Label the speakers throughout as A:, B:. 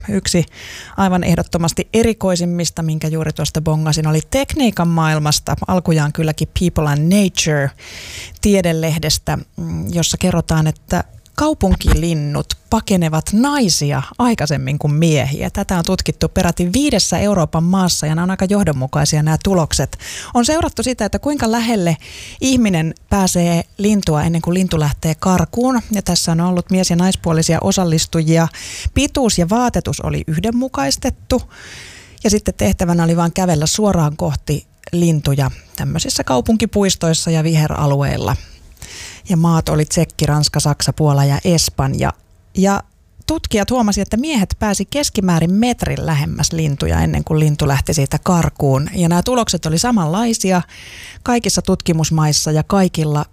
A: Yksi aivan ehdottomasti erikoisimmista, minkä juuri tuosta bongasin, oli tekniikan maailmasta. Alkujaan kylläkin People and Nature -tiedelehdestä, jossa kerrotaan, että kaupunkilinnut pakenevat naisia aikaisemmin kuin miehiä. Tätä on tutkittu peräti 5 Euroopan maassa ja nämä on aika johdonmukaisia nämä tulokset. On seurattu sitä, että kuinka lähelle ihminen pääsee lintua ennen kuin lintu lähtee karkuun. Ja tässä on ollut mies- ja naispuolisia osallistujia. Pituus ja vaatetus oli yhdenmukaistettu ja sitten tehtävänä oli vain kävellä suoraan kohti lintuja tämmöisissä kaupunkipuistoissa ja viheralueilla. Ja maat oli Tsekki, Ranska, Saksa, Puola ja Espanja. Ja tutkijat huomasivat, että miehet pääsi keskimäärin metrin lähemmäs lintuja ennen kuin lintu lähti siitä karkuun. Ja nämä tulokset oli samanlaisia kaikissa tutkimusmaissa ja kaikilla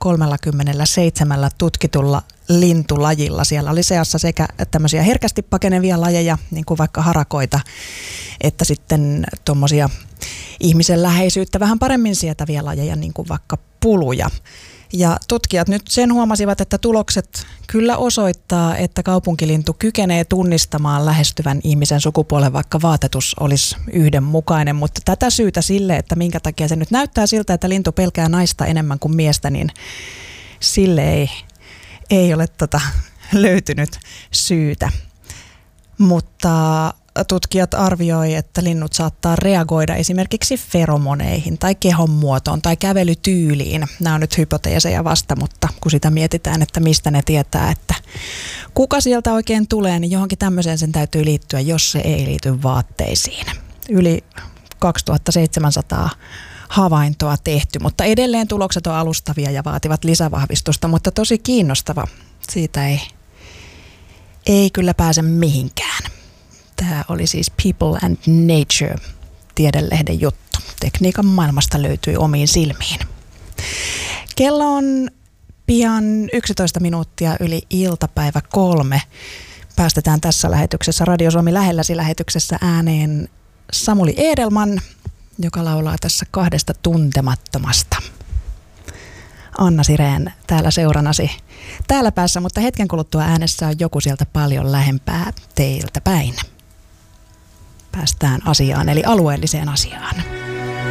A: 37 tutkitulla lintulajilla. Siellä oli seassa sekä tämmöisiä herkästi pakenevia lajeja, niin kuin vaikka harakoita, että sitten tuommoisia ihmisen läheisyyttä vähän paremmin sietäviä lajeja, niin kuin vaikka puluja. Ja tutkijat nyt sen huomasivat, että tulokset kyllä osoittaa, että kaupunkilintu kykenee tunnistamaan lähestyvän ihmisen sukupuolen, vaikka vaatetus olisi yhdenmukainen. Mutta tätä syytä sille, että minkä takia se nyt näyttää siltä, että lintu pelkää naista enemmän kuin miestä, niin sille ei ole löytynyt syytä. Mutta tutkijat arvioi, että linnut saattaa reagoida esimerkiksi feromoneihin tai kehon muotoon tai kävelytyyliin. Nämä on nyt hypoteeseja vasta, mutta kun sitä mietitään, että mistä ne tietää, että kuka sieltä oikein tulee, niin johonkin tämmöiseen sen täytyy liittyä, jos se ei liity vaatteisiin. Yli 2700 havaintoa tehty, mutta edelleen tulokset on alustavia ja vaativat lisävahvistusta, mutta tosi kiinnostava. Siitä ei kyllä pääse mihinkään. Tämä oli siis People and Nature -tiedelehden juttu. Tekniikan maailmasta löytyi omiin silmiin. Kello on pian 11 minuuttia yli iltapäivä 3. Päästetään tässä lähetyksessä Radio Suomi lähelläsi -lähetyksessä ääneen Samuli Edelman, joka laulaa tässä 2 tuntemattomasta. Anna Sirén täällä seuranasi täällä päässä, mutta hetken kuluttua äänessä on joku sieltä paljon lähempää teiltä päin. Päästään asiaan, eli alueelliseen asiaan.